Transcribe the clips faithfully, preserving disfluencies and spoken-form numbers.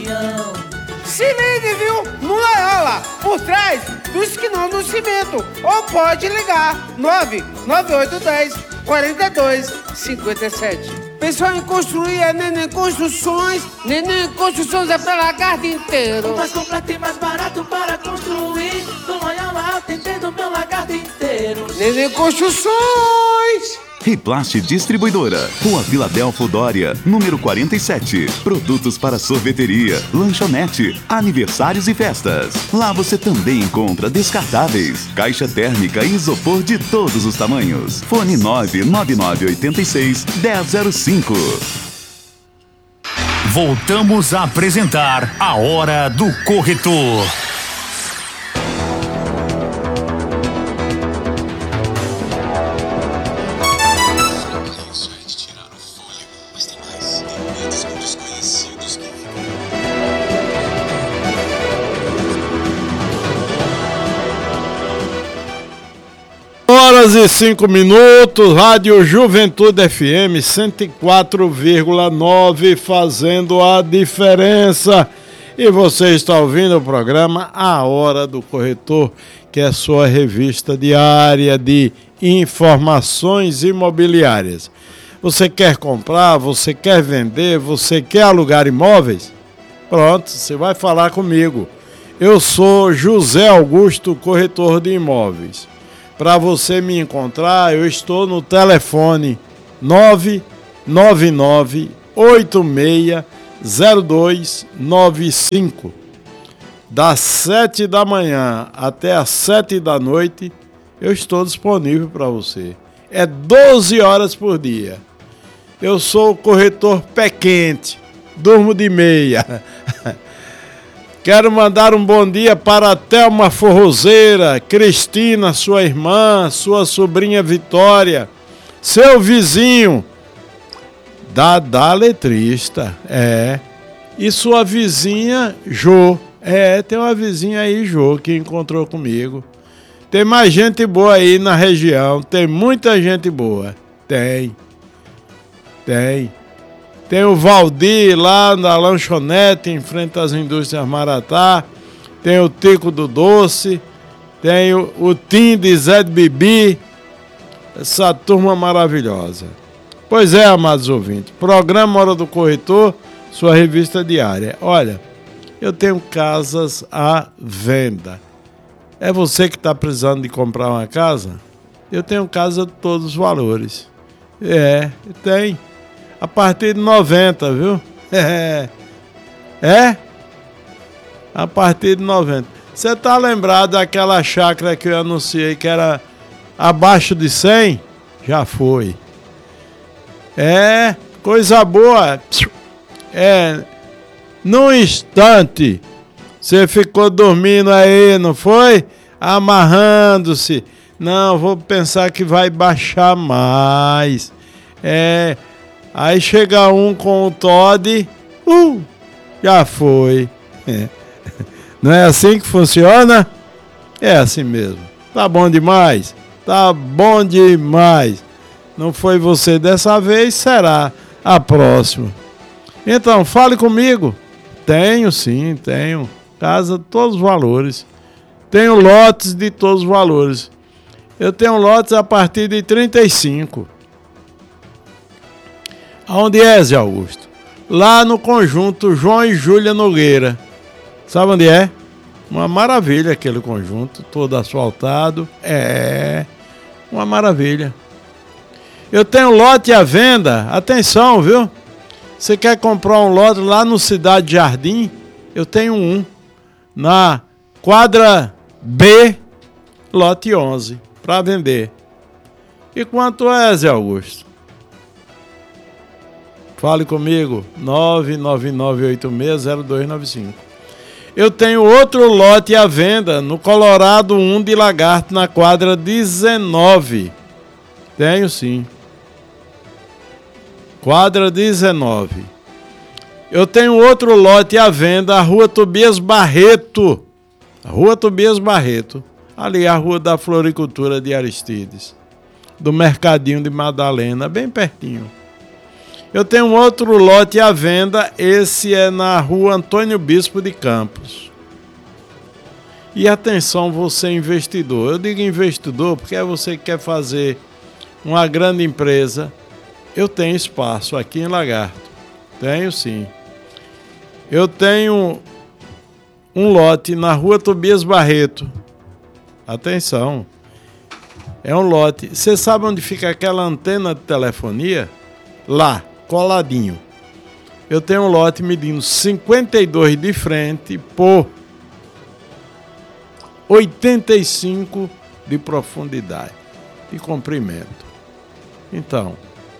região. Se ligue, viu? No Loyola, por trás do esquinão do cimento. Ou pode ligar nove nove oito um zero quatro dois cinco sete. Pensou em construir é Neném Construções. Neném Construções é pra lagarto inteiro. O mais completo e mais barato para construir. Do Loyola atendendo meu lagarto inteiro. Neném Construções. Riplast Distribuidora, Rua Vila Delfo Dória, número quarenta e sete. Produtos para sorveteria, lanchonete, aniversários e festas. Lá você também encontra descartáveis, caixa térmica e isopor de todos os tamanhos. Fone nove nove nove oito seis um zero zero cinco. Voltamos a apresentar a Hora do Corretor. Horas e cinco minutos, Rádio Juventude F M cento e quatro vírgula nove, fazendo a diferença. E você está ouvindo o programa A Hora do Corretor, que é sua revista diária de informações imobiliárias. Você quer comprar, você quer vender, você quer alugar imóveis? Pronto, você vai falar comigo. Eu sou José Augusto, corretor de imóveis. Para você me encontrar, eu estou no telefone nove nove nove oito seis zero dois nove cinco. Das sete da manhã até as sete da noite, eu estou disponível para você. É doze horas por dia. Eu sou o corretor pé quente, durmo de meia. Quero mandar um bom dia para a Thelma Forrozeira, Cristina, sua irmã, sua sobrinha Vitória, seu vizinho, Dadá Letrista, é, e sua vizinha Jô, é, tem uma vizinha aí, Jô, que encontrou comigo. Tem mais gente boa aí na região, tem muita gente boa, tem, tem. Tem o Valdir lá na lanchonete, em frente às indústrias Maratá. Tem o Tico do Doce. Tem o, o Tim de Zé de Bibi. Essa turma maravilhosa. Pois é, amados ouvintes. Programa Hora do Corretor, sua revista diária. Olha, eu tenho casas à venda. É você que está precisando de comprar uma casa? Eu tenho casa de todos os valores. É, tem. A partir de noventa, viu? É. É? A partir de noventa. Você tá lembrado daquela chácara que eu anunciei que era abaixo de cem? Já foi. É, coisa boa. É, num instante, você ficou dormindo aí, não foi? Amarrando-se. Não, vou pensar que vai baixar mais. É... Aí chega um com o Todd, uh, já foi. É. Não é assim que funciona? É assim mesmo. Tá bom demais? Tá bom demais. Não foi você dessa vez, será a próxima. Então, fale comigo. Tenho sim, tenho. Casa de todos os valores. Tenho lotes de todos os valores. Eu tenho lotes a partir de trinta e cinco. Aonde é, Zé Augusto? Lá no conjunto João e Júlia Nogueira. Sabe onde é? Uma maravilha aquele conjunto, todo asfaltado. É, uma maravilha. Eu tenho lote à venda. Atenção, viu? Você quer comprar um lote lá no Cidade Jardim? Eu tenho um. Na quadra B, lote onze, para vender. E quanto é, Zé Augusto? Fale comigo, nove nove nove oito seis zero dois nove cinco. Eu tenho outro lote à venda no Colorado um de Lagarto, na quadra dezenove. Tenho sim. Quadra dezenove. Eu tenho outro lote à venda, a Rua Tobias Barreto. A Rua Tobias Barreto. Ali a Rua da Floricultura de Aristides. Do Mercadinho de Madalena, bem pertinho. Eu tenho um outro lote à venda, esse é na rua Antônio Bispo de Campos. E atenção, você investidor. Eu digo investidor porque é você que quer fazer uma grande empresa. Eu tenho espaço aqui em Lagarto. Tenho sim. Eu tenho um lote na rua Tobias Barreto. Atenção. É um lote. Você sabe onde fica aquela antena de telefonia? Lá, coladinho. Eu tenho um lote medindo cinquenta e dois de frente por oitenta e cinco de profundidade, de comprimento. Então,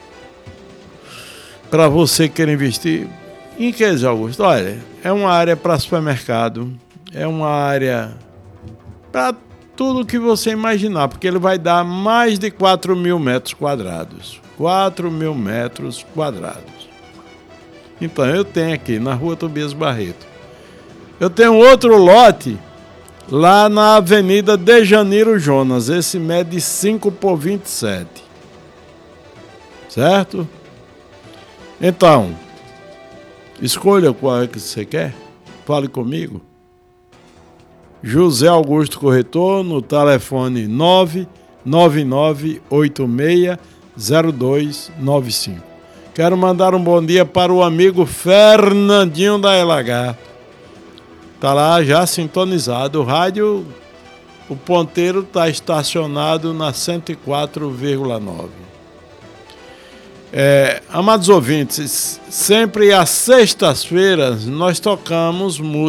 para você que quer investir, em que, Zé Augusto? Olha, é uma área para supermercado, é uma área para tudo que você imaginar, porque ele vai dar mais de quatro mil metros quadrados. quatro mil metros quadrados. Então, eu tenho aqui na rua Tobias Barreto. Eu tenho outro lote lá na Avenida de Janeiro Jonas. Esse mede cinco por vinte e sete. Certo? Então, escolha qual é que você quer. Fale comigo. José Augusto Corretor, no telefone nove nove nove oito seis zero dois nove cinco. Quero mandar um bom dia para o amigo Fernandinho da Elagar. Está lá já sintonizado. O rádio, o ponteiro está estacionado na cento e quatro vírgula nove. É, amados ouvintes, sempre às sextas-feiras nós tocamos música.